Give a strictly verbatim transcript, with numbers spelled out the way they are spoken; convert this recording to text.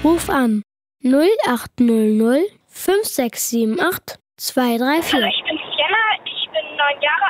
Ruf an null acht null null fünf sechs sieben acht zwei drei vier. Hallo, ich bin Sienna, ich bin neun Jahre